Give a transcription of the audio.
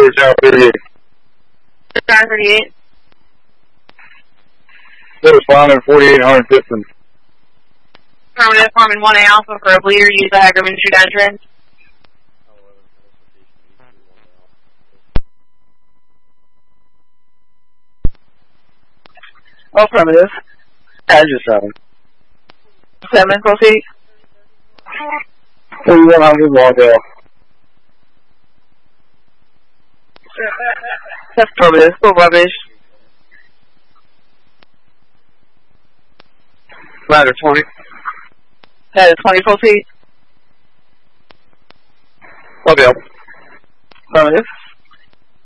Tower 38. Tower 38. Correspondent 4800 Piston. Affirmative, Farming 1A Alpha for a bleeder, use the Hagerman Street entrance. Affirmative. Azure 7. 7, proceed. 4100 Lawdale. Affirmative, full rubbish. Ladder 20. Ladder 20, proceed. Lawdale. Affirmative.